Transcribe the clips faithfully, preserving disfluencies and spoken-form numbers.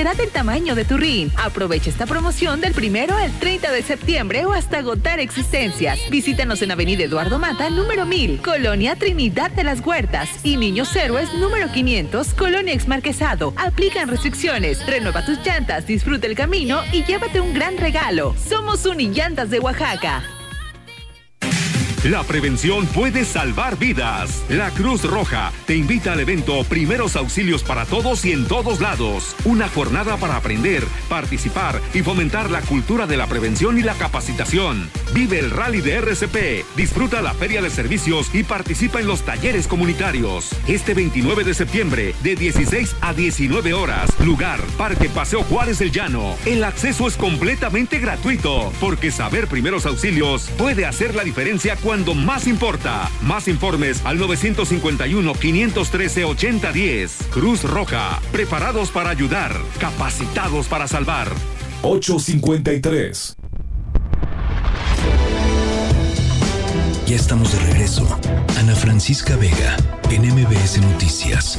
será del tamaño de tu R I N. Aprovecha esta promoción del primero al treinta de septiembre o hasta agotar existencias. Visítanos en Avenida Eduardo Mata, número mil, Colonia Trinidad de las Huertas, y Niños Héroes, número quinientos, Colonia Exmarquesado. Aplican restricciones. Renueva tus llantas, disfruta el camino y llévate un gran regalo. Somos Unillantas de Oaxaca. La prevención puede salvar vidas. La Cruz Roja te invita al evento Primeros Auxilios para Todos y en Todos Lados. Una jornada para aprender, participar y fomentar la cultura de la prevención y la capacitación. Vive el Rally de R C P, disfruta la Feria de Servicios y participa en los talleres comunitarios. Este veintinueve de septiembre, de dieciséis a diecinueve horas. Lugar, Parque Paseo Juárez del Llano. El acceso es completamente gratuito, porque saber primeros auxilios puede hacer la diferencia cuando Cuando más importa. Más informes al nueve cinco uno, cinco uno tres, ocho cero uno cero. Cruz Roja. Preparados para ayudar. Capacitados para salvar. ocho cincuenta y tres. Ya estamos de regreso. Ana Francisca Vega, en M B S Noticias.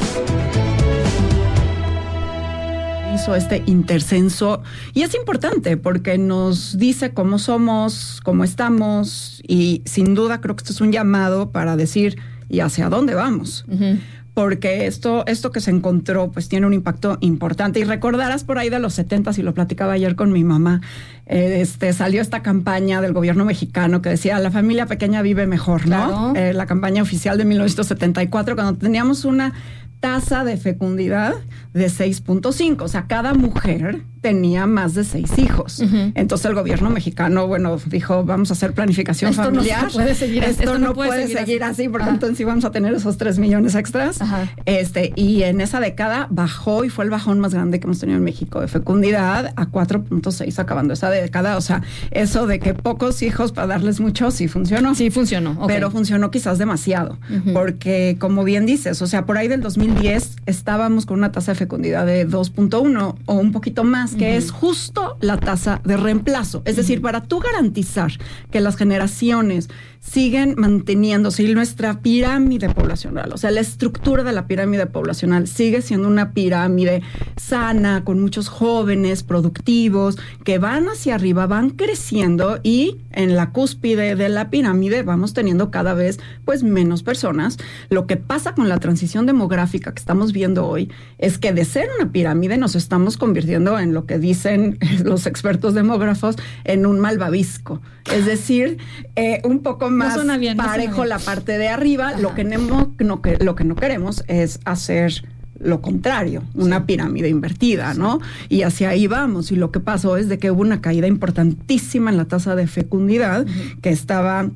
Hizo este intercenso y es importante porque nos dice cómo somos, cómo estamos, y sin duda creo que esto es un llamado para decir y hacia dónde vamos. Uh-huh. Porque esto, esto que se encontró pues tiene un impacto importante. Y recordarás por ahí de los setentas, y lo platicaba ayer con mi mamá, eh, este, salió esta campaña del gobierno mexicano que decía la familia pequeña vive mejor, ¿no? Claro. Eh, la campaña oficial de mil novecientos setenta y cuatro, cuando teníamos una tasa de fecundidad de seis punto cinco, o sea, cada mujer tenía más de seis hijos. Uh-huh. Entonces el gobierno mexicano, bueno, dijo, vamos a hacer planificación esto familiar. No se puede seguir, esto, esto no no puede, puede seguir, seguir así, así porque Ajá. entonces sí vamos a tener esos tres millones extras. Ajá. Este, y en esa década bajó, y fue el bajón más grande que hemos tenido en México de fecundidad, a cuatro punto seis acabando esa década. O sea, eso de que pocos hijos para darles mucho, sí funcionó. Sí funcionó. Okay. Pero funcionó quizás demasiado. Uh-huh. Porque, como bien dices, o sea, por ahí del dos mil diez estábamos con una tasa de fecundidad de dos punto uno o un poquito más, que uh-huh. es justo la tasa de reemplazo. Es uh-huh. decir, para tú garantizar que las generaciones siguen manteniéndose y nuestra pirámide poblacional, o sea, la estructura de la pirámide poblacional sigue siendo una pirámide sana, con muchos jóvenes productivos que van hacia arriba, van creciendo, y en la cúspide de la pirámide vamos teniendo cada vez pues menos personas. Lo que pasa con la transición demográfica que estamos viendo hoy es que de ser una pirámide nos estamos convirtiendo en lo que dicen los expertos demógrafos, en un malvavisco. Es decir, eh, un poco más no bien, parejo no la parte de arriba. Lo que, no, no, lo que no queremos es hacer lo contrario, una sí. pirámide invertida, ¿no? Y hacia ahí vamos. Y lo que pasó es de que hubo una caída importantísima en la tasa de fecundidad, uh-huh. que estaba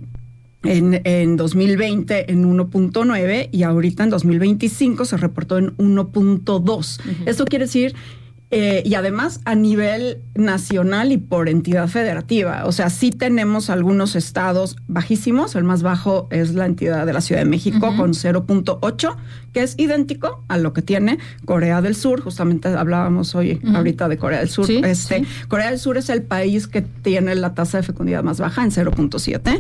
en, en dos mil veinte en uno punto nueve, y ahorita en dos mil veinticinco se reportó en uno punto dos. Uh-huh. Esto quiere decir... Eh, y además a nivel nacional y por entidad federativa. O sea, sí tenemos algunos estados bajísimos. El más bajo es la entidad de la Ciudad de México, uh-huh. con cero punto ocho, que es idéntico a lo que tiene Corea del Sur. Justamente hablábamos hoy, uh-huh. ahorita de Corea del Sur. Sí, este, sí. Corea del Sur es el país que tiene la tasa de fecundidad más baja, en cero punto siete.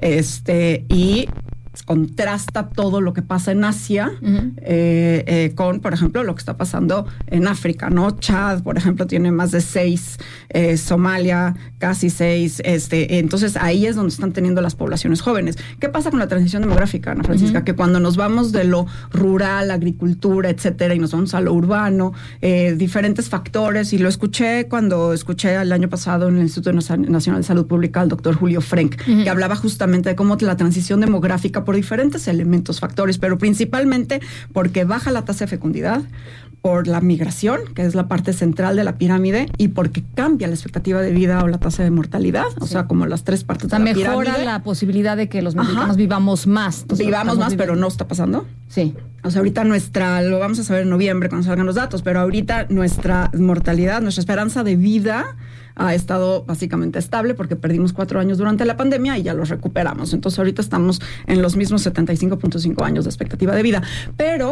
Este, y contrasta todo lo que pasa en Asia uh-huh. eh, eh, con, por ejemplo, lo que está pasando en África, ¿no? Chad, por ejemplo, tiene más de seis, eh, Somalia casi seis, este, entonces ahí es donde están teniendo las poblaciones jóvenes. ¿Qué pasa con la transición demográfica, Ana Francisca? Uh-huh. Que cuando nos vamos de lo rural, agricultura, etcétera, y nos vamos a lo urbano, eh, diferentes factores, y lo escuché cuando escuché el año pasado en el Instituto Nacional de Salud Pública al doctor Julio Frenk, uh-huh. que hablaba justamente de cómo la transición demográfica por diferentes elementos, factores, pero principalmente porque baja la tasa de fecundidad, por la migración, que es la parte central de la pirámide, y porque cambia la expectativa de vida o la tasa de mortalidad, o sí. sea, como las tres partes o sea, de la pirámide. Mejora la posibilidad de que los mexicanos Ajá. vivamos más. Entonces, vivamos más, viviendo. Pero no está pasando. Sí. O sea, ahorita nuestra, lo vamos a saber en noviembre cuando salgan los datos, pero ahorita nuestra mortalidad, nuestra esperanza de vida ha estado básicamente estable, porque perdimos cuatro años durante la pandemia y ya los recuperamos. Entonces ahorita estamos en los mismos setenta y cinco punto cinco años de expectativa de vida. Pero...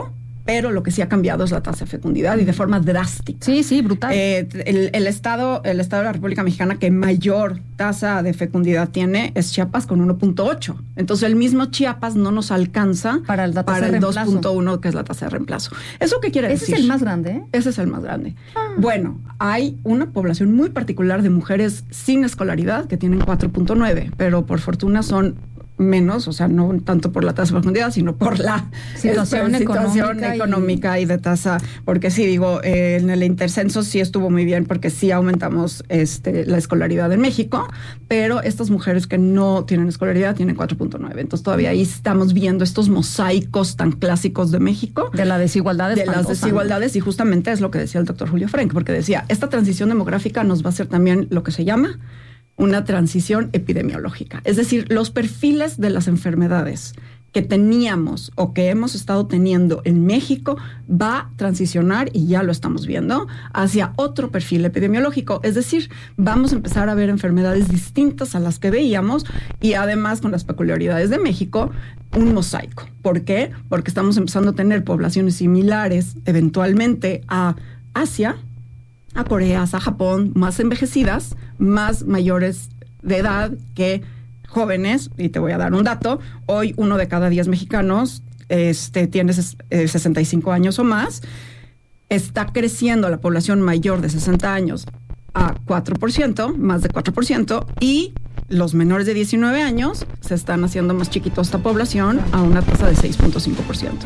pero lo que sí ha cambiado es la tasa de fecundidad y de forma drástica. Sí, sí, brutal. Eh, el, el, estado, el estado de la República Mexicana que mayor tasa de fecundidad tiene es Chiapas con uno punto ocho. Entonces el mismo Chiapas no nos alcanza para el, para el dos punto uno, que es la tasa de reemplazo. ¿Eso qué quiere ¿Ese decir? Ese es el más grande, ¿eh? Ese es el más grande. Ah. Bueno, hay una población muy particular de mujeres sin escolaridad que tienen cuatro punto nueve, pero por fortuna son menos, o sea, no tanto por la tasa de fecundidad, sino por la situación, es, situación económica, económica y... y de tasa, porque sí, digo, eh, en el intercenso sí estuvo muy bien, porque sí aumentamos este, la escolaridad en México, pero estas mujeres que no tienen escolaridad tienen cuatro punto nueve, entonces todavía ahí estamos viendo estos mosaicos tan clásicos de México. De la desigualdad. De las desigualdades, y justamente es lo que decía el doctor Julio Frenk, porque decía, esta transición demográfica nos va a hacer también lo que se llama una transición epidemiológica. Es decir, los perfiles de las enfermedades que teníamos o que hemos estado teniendo en México va a transicionar, y ya lo estamos viendo, hacia otro perfil epidemiológico. Es decir, vamos a empezar a ver enfermedades distintas a las que veíamos, y además con las peculiaridades de México, un mosaico. ¿Por qué? Porque estamos empezando a tener poblaciones similares eventualmente a Asia, a Corea, a Japón, más envejecidas, más mayores de edad que jóvenes. Y te voy a dar un dato: hoy uno de cada diez mexicanos este, tiene eh, sesenta y cinco años o más. Está creciendo la población mayor de sesenta años a cuatro por ciento, más de cuatro por ciento, y los menores de diecinueve años se están haciendo más chiquitos esta población a una tasa de seis punto cinco por ciento.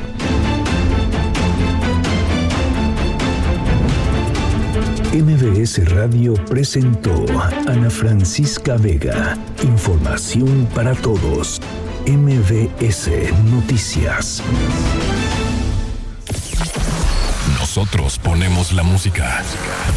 M B S Radio presentó Ana Francisca Vega. Información para todos. M B S Noticias. Nosotros ponemos la música.